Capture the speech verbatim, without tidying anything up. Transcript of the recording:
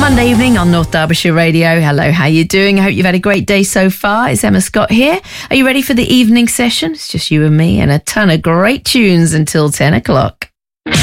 Monday evening on North Derbyshire Radio. Hello, how you doing? I hope you've had a great day so far. It's Emma Scott here. Are you ready for the evening session? It's just you and me and a ton of great tunes until ten o'clock.